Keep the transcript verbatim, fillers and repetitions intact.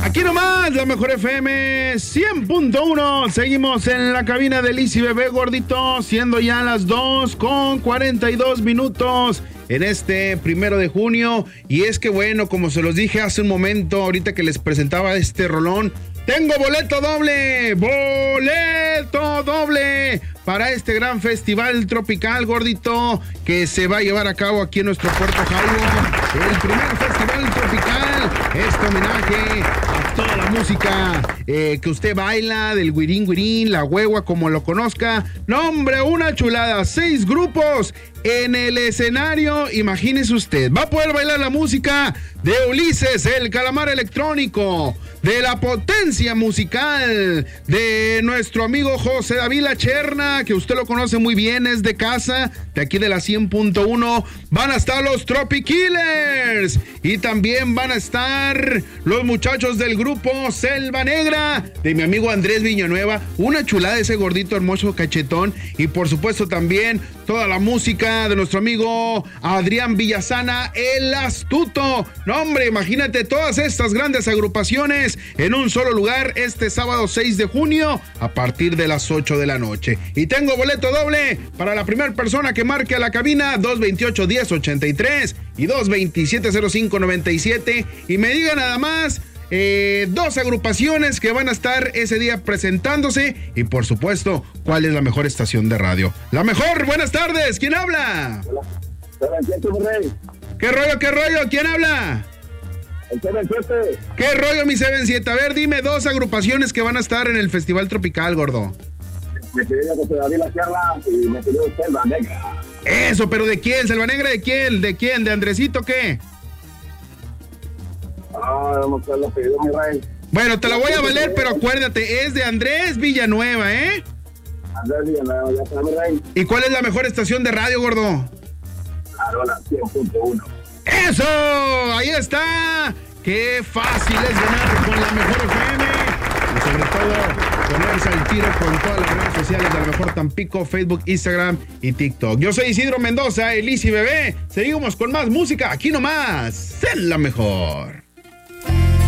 Aquí nomás, la mejor F M cien punto uno. Seguimos en la cabina de Liz y Bebé, gordito, siendo ya las dos con cuarenta y dos minutos en este primero de junio. Y es que bueno, como se los dije hace un momento, ahorita que les presentaba este rolón, tengo boleto doble, boleto doble para este gran festival tropical, gordito, que se va a llevar a cabo aquí en nuestro Puerto Jaibo. El primer festival tropical, este homenaje a toda la música eh, que usted baila, del guirín guirín, la huegua, como lo conozca. No, hombre, una chulada, seis grupos en el escenario, imagínese usted, va a poder bailar la música de Ulises, el calamar electrónico, de la potencia musical de nuestro amigo José David La Cherna, que usted lo conoce muy bien, es de casa, de aquí de la cien punto uno. Van a estar los Tropikillers y también van a estar los muchachos del grupo Selva Negra, de mi amigo Andrés Villanueva, una chulada ese gordito hermoso cachetón, y por supuesto también toda la música de nuestro amigo Adrián Villasana, el astuto. No, hombre, imagínate todas estas grandes agrupaciones en un solo lugar este sábado seis de junio a partir de las ocho de la noche. Y tengo boleto doble para la primera persona que marque a la cabina dos veintiocho diez ochenta y tres y dos veintisiete cero cinco noventa y siete y me diga nada más Eh, dos agrupaciones que van a estar ese día presentándose y por supuesto cuál es la mejor estación de radio. La mejor, buenas tardes, ¿quién habla? Hola, Rey. ¿Qué rollo, qué rollo? ¿Quién habla? El siete siete. ¿Qué rollo, mi siete siete? A ver, dime dos agrupaciones que van a estar en el Festival Tropical, gordo. Me pidió José David La Cherna y me pidió Selva Negra. Eso, pero ¿de quién? ¿Selva Negra de quién? ¿De quién? ¿De Andresito qué? Ah, vamos a lo pedido, mi rey. Bueno, te la voy a valer, pero acuérdate, es de Andrés Villanueva, ¿eh? Andrés Villanueva, ya está, mi rey. ¿Y cuál es la mejor estación de radio, gordo? Claro, la cien punto uno. ¡Eso! Ahí está. ¡Qué fácil es ganar con la mejor F M! Y sobre todo, ponerse al tiro con todas las redes sociales de la mejor Tampico, Facebook, Instagram y TikTok. Yo soy Isidro Mendoza, el Liz y Bebé. Seguimos con más música aquí nomás, en la mejor.